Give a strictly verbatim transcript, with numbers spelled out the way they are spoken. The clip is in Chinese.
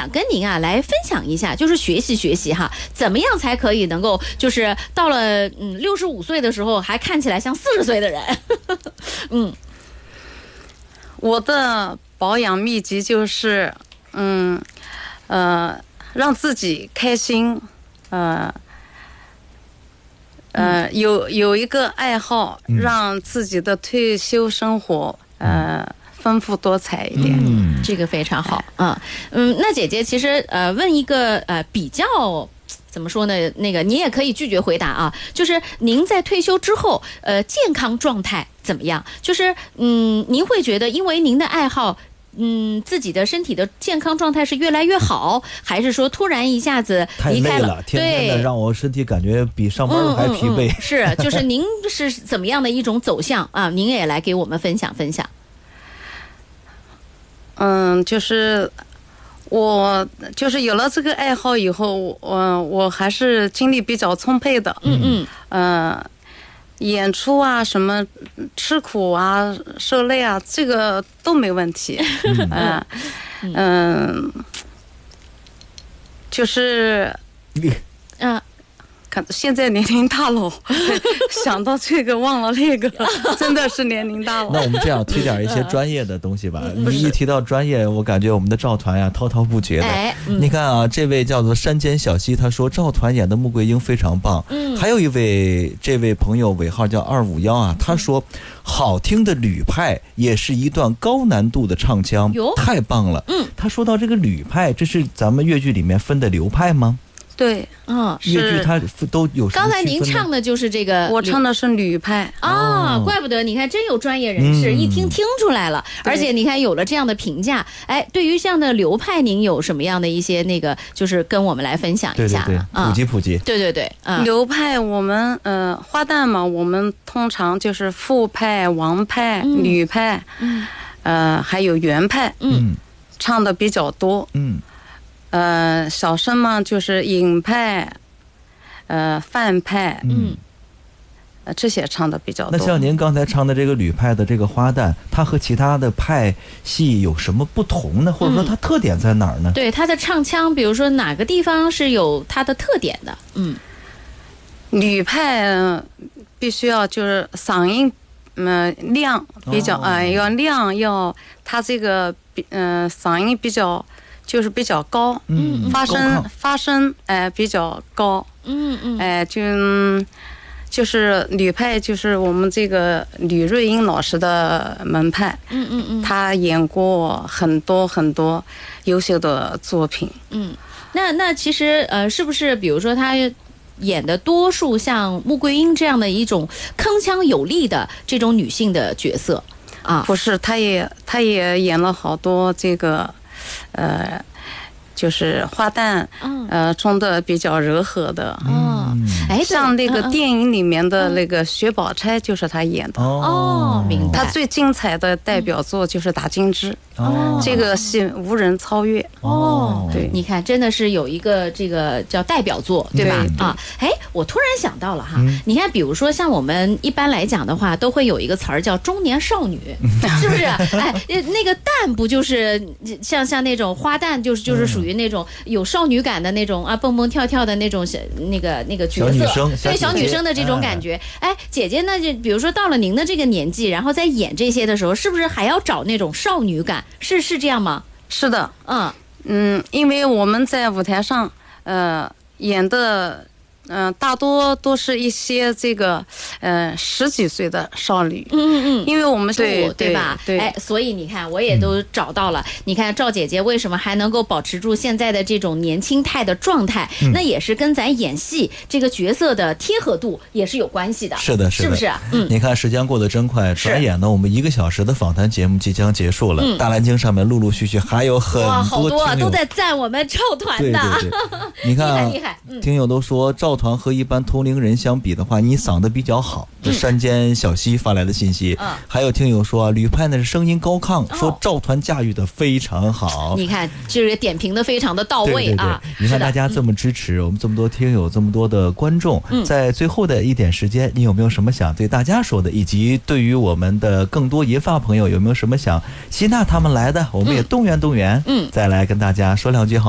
想跟您啊来分享一下，就是学习学习哈，怎么样才可以能够就是到了嗯六十五岁的时候还看起来像四十岁的人。嗯， 我的保养秘籍就是嗯呃让自己开心，呃呃有有一个爱好，让自己的退休生活呃丰富多彩一点。 嗯，这个非常好啊。嗯，那姐姐其实呃问一个呃比较怎么说呢？那个你也可以拒绝回答啊。就是您在退休之后，呃，健康状态怎么样？就是嗯，您会觉得因为您的爱好，嗯，自己的身体的健康状态是越来越好，还是说突然一下子离开了？ 太累了，天天的让我身体感觉比上班都还疲惫。 嗯嗯嗯、是，就是您是怎么样的一种走向啊？您也来给我们分享分享。 嗯，就是我就是有了这个爱好以后，我我还是精力比较充沛的。 嗯嗯， 呃，演出啊，什么吃苦啊、受累啊，这个都没问题。嗯嗯、呃呃，就是嗯。呃看现在年龄大了，想到这个忘了那个，真的是年龄大了。 那我们这样推点一些专业的东西吧。你一提到专业，我感觉我们的赵团呀滔滔不绝的。 哎嗯、 你看啊，这位叫做山间小溪，他说赵团演的穆桂英非常棒。嗯，还有一位这位朋友尾号叫二五幺啊，他说好听的吕派也是一段高难度的唱腔，太棒了。嗯，他说到这个吕派，这是咱们粤剧里面分的流派吗？ 对， 嗯， 粤剧它都有什么区分呢？ 刚才您唱的就是这个， 我唱的是吕派啊、哦，怪不得，你看真有专业人士、嗯、一听听出来了，而且你看有了这样的评价，哎，对于这样的流派，您有什么样的一些那个，就是跟我们来分享一下， 对对对，普及普及， 嗯、对对对，嗯， 流派我们呃花旦嘛，我们通常就是傅派、王派、嗯、吕派，嗯，呃，还有袁派，嗯，唱的比较多，嗯。呃，小生嘛，就是尹派，呃，范派，嗯，呃，这些唱的比较多。 那像您刚才唱的这个吕派的这个花旦，它和其他的派系有什么不同呢？或者说它特点在哪儿呢？ 嗯、对，它的唱腔，比如说哪个地方是有它的特点的？嗯， 吕派、呃、必须要就是嗓音，嗯、呃，亮，比较啊、哦呃，要亮，要它这个嗯、呃、嗓音比较。就是比较高，嗯，发声发声哎、呃、比较高，嗯嗯，哎、呃、就就是吕派，就是我们这个吕瑞英老师的门派，嗯嗯嗯，他演过很多很多优秀的作品， 嗯，那那其实呃是不是比如说他演的多数像穆桂英这样的一种铿锵有力的这种女性的角色啊？ 不是，他也他也演了好多这个。呃，就是花旦，嗯、呃，中的比较柔和的，哦，哎，像那个电影里面的那个薛宝钗就是他演的， 哦，明白。 他最精彩的代表作就是《打金枝》，哦，这个戏无人超越， 哦，对，你看，真的是有一个这个叫代表作，对吧？对啊，哎，我突然想到了哈，嗯、你看，比如说像我们一般来讲的话，都会有一个词儿叫中年少女，是不是？哎，那个旦不就是像像那种花旦，就是就是属于那种有少女感的那种啊，蹦蹦跳跳的那种那个那个角色， 小女生， 对小女生的这种感觉。哎，姐姐呢，就比如说到了您的这个年纪，然后在演这些的时候，是不是还要找那种少女感？是是这样吗？ 是的，嗯嗯，因为我们在舞台上，呃，演的。嗯、呃，大多都是一些这个，呃，十几岁的少女。嗯嗯嗯，因为我们对对, 对吧？ 对， 哎，所以你看，我也都找到了。嗯、你看赵姐姐为什么还能够保持住现在的这种年轻态的状态？嗯、那也是跟咱演戏这个角色的贴合度也是有关系的。 是的，是的， 是不是？嗯， 你看时间过得真快，转眼呢，我们一个小时的访谈节目即将结束了。嗯、大蓝鲸上面陆陆续续还有很多哇，好多啊，都在赞我们赵团的。 对对对，你看、啊， 厉害厉害。嗯、 听友都说赵团和一般同龄人相比的话，你嗓子比较好。这、嗯、山间小溪发来的信息，嗯、还有听友说啊，吕派呢是声音高亢，哦、说赵团驾驭的非常好。 你看，就是点评的非常的到位啊！ 对对对，你看大家这么支持、嗯、我们这么多听友，这么多的观众，嗯、在最后的一点时间，你有没有什么想对大家说的？以及对于我们的更多银发朋友，有没有什么想吸纳他们来的？我们也动员动员，嗯，再来跟大家说两句好。